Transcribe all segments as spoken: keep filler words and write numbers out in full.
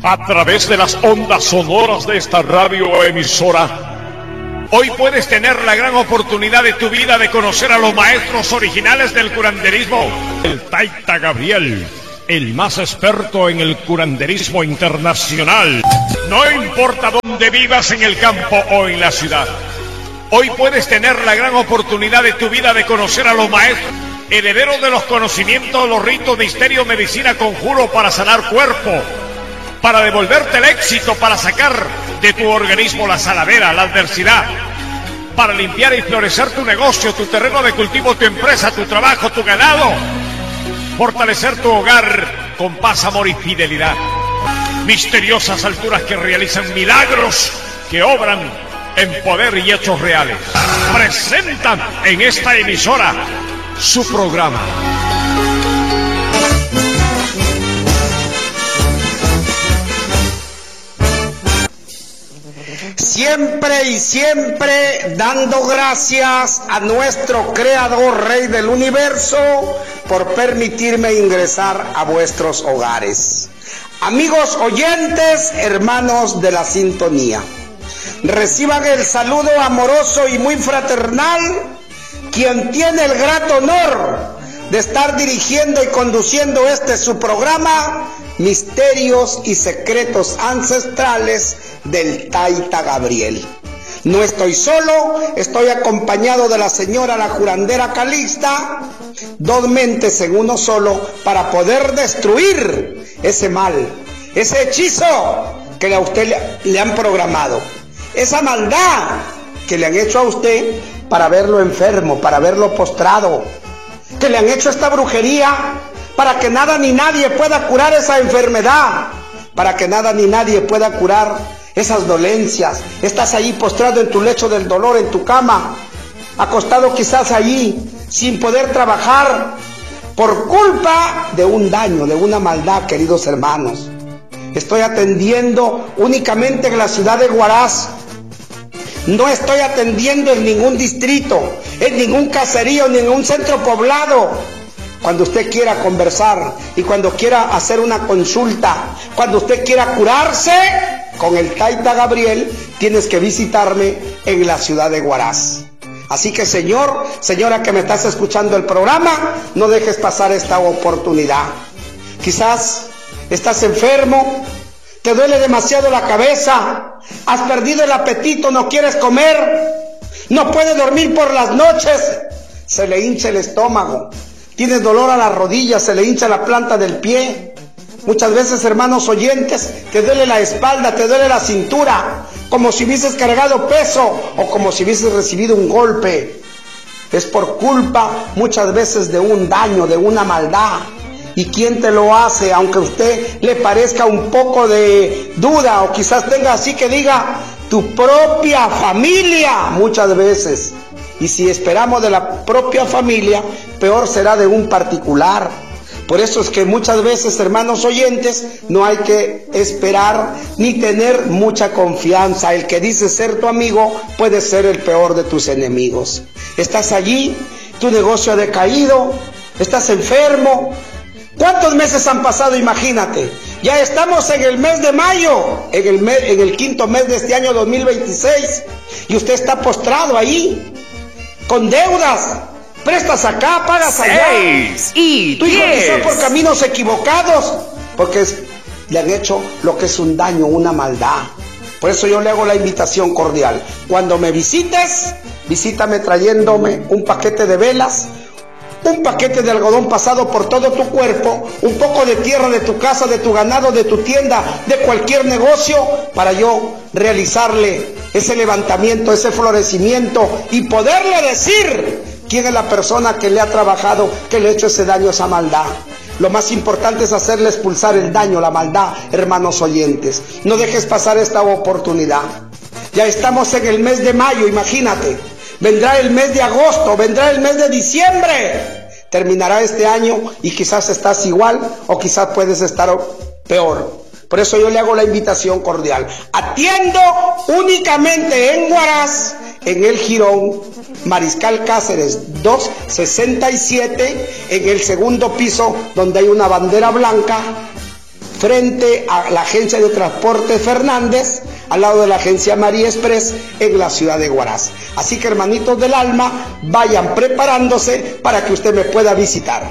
a través de las ondas sonoras de esta radioemisora. Hoy puedes tener la gran oportunidad de tu vida de conocer a los maestros originales del curanderismo. El Taita Gabriel, el más experto en el curanderismo internacional. No importa dónde vivas, en el campo o en la ciudad. Hoy puedes tener la gran oportunidad de tu vida de conocer a los maestros, herederos de los conocimientos, los ritos, misterio, medicina, conjuro para sanar cuerpo, para devolverte el éxito, para sacar de tu organismo la saladera, la adversidad, para limpiar y florecer tu negocio, tu terreno de cultivo, tu empresa, tu trabajo, tu ganado, fortalecer tu hogar con paz, amor y fidelidad. Misteriosas alturas que realizan milagros, que obran en poder y hechos reales. Presentan en esta emisora su programa. Siempre y siempre dando gracias a nuestro Creador, Rey del Universo, por permitirme ingresar a vuestros hogares. Amigos oyentes, hermanos de la sintonía, reciban el saludo amoroso y muy fraternal quien tiene el grato honor de estar dirigiendo y conduciendo este su programa, Misterios y Secretos Ancestrales del Taita Gabriel. No estoy solo, estoy acompañado de la señora la curandera Calixta, dos mentes en uno solo para poder destruir ese mal, ese hechizo que a usted le, le han programado, esa maldad que le han hecho a usted para verlo enfermo, para verlo postrado, que le han hecho esta brujería para que nada ni nadie pueda curar esa enfermedad, para que nada ni nadie pueda curar esas dolencias. Estás ahí postrado en tu lecho del dolor, en tu cama, acostado quizás allí, sin poder trabajar, por culpa de un daño, de una maldad, queridos hermanos. Estoy atendiendo únicamente en la ciudad de Huaraz. No estoy atendiendo en ningún distrito, en ningún caserío, en ningún centro poblado. Cuando usted quiera conversar y cuando quiera hacer una consulta, cuando usted quiera curarse con el Taita Gabriel, tienes que visitarme en la ciudad de Huaraz. Así que señor, señora que me estás escuchando el programa, no dejes pasar esta oportunidad. Quizás estás enfermo, te duele demasiado la cabeza, has perdido el apetito, no quieres comer, no puedes dormir por las noches, se le hincha el estómago, tienes dolor a las rodillas, se le hincha la planta del pie. Muchas veces, hermanos oyentes, te duele la espalda, te duele la cintura, como si hubieses cargado peso o como si hubieses recibido un golpe. Es por culpa muchas veces de un daño, de una maldad. ¿Y quién te lo hace? Aunque a usted le parezca un poco de duda o quizás tenga así que diga tu propia familia muchas veces. Y si esperamos de la propia familia, peor será de un particular. Por eso es que muchas veces, hermanos oyentes, no hay que esperar ni tener mucha confianza. El que dice ser tu amigo puede ser el peor de tus enemigos. Estás allí, tu negocio ha decaído, estás enfermo. ¿Cuántos meses han pasado? Imagínate. Ya estamos en el mes de mayo, en el, mes, en el quinto mes de este año dos mil veintiséis, y usted está postrado ahí, con deudas. Prestas acá, pagas allá. Seis y tu hijo diez. quizá por caminos equivocados, porque es, le han hecho lo que es un daño, una maldad. Por eso yo le hago la invitación cordial. Cuando me visites, visítame trayéndome un paquete de velas, un paquete de algodón pasado por todo tu cuerpo, un poco de tierra de tu casa, de tu ganado, de tu tienda, de cualquier negocio, para yo realizarle ese levantamiento, ese florecimiento y poderle decir quién es la persona que le ha trabajado, que le ha hecho ese daño, esa maldad. Lo más importante es hacerle expulsar el daño, la maldad, hermanos oyentes. No dejes pasar esta oportunidad. Ya estamos en el mes de mayo, imagínate. Vendrá el mes de agosto, vendrá el mes de diciembre. Terminará este año y quizás estás igual o quizás puedes estar peor. Por eso yo le hago la invitación cordial. Atiendo únicamente en Huaraz, en el Jirón, Mariscal Cáceres doscientos sesenta y siete, en el segundo piso donde hay una bandera blanca. frente a la agencia de transporte Fernández, al lado de la agencia María Express, en la ciudad de Huaraz. Así que, hermanitos del alma, vayan preparándose para que usted me pueda visitar.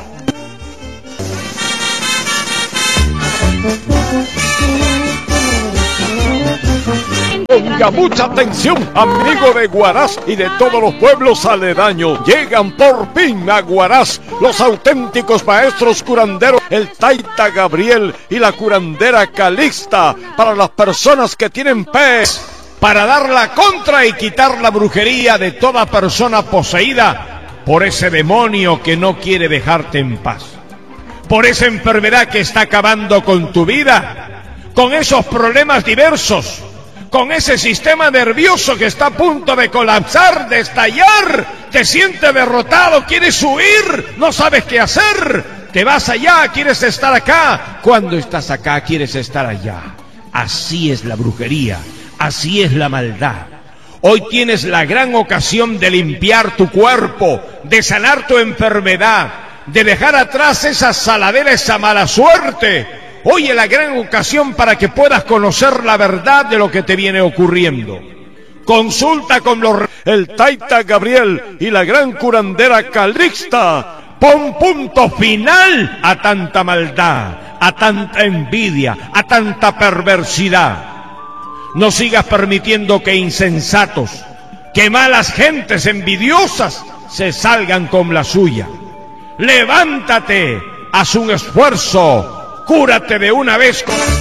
Ponga mucha atención, amigo de Huaraz y de todos los pueblos aledaños. Llegan por fin a Huaraz los auténticos maestros curanderos, el Taita Gabriel y la curandera Calixta, para las personas que tienen pez, para dar la contra y quitar la brujería de toda persona poseída por ese demonio que no quiere dejarte en paz, por esa enfermedad que está acabando con tu vida, con esos problemas diversos, con ese sistema nervioso que está a punto de colapsar, de estallar. Te sientes derrotado, quieres huir, no sabes qué hacer, te vas allá, quieres estar acá. Cuando estás acá, quieres estar allá. Así es la brujería, así es la maldad. Hoy tienes la gran ocasión de limpiar tu cuerpo, de sanar tu enfermedad, de dejar atrás esa saladera, esa mala suerte. Hoy es la gran ocasión para que puedas conocer la verdad de lo que te viene ocurriendo. Consulta con los el Taita Gabriel y la gran curandera Calixta. Pon punto final a tanta maldad, a tanta envidia, a tanta perversidad. No sigas permitiendo que insensatos, que malas gentes envidiosas se salgan con la suya. Levántate, haz un esfuerzo. Cúrate de una vez.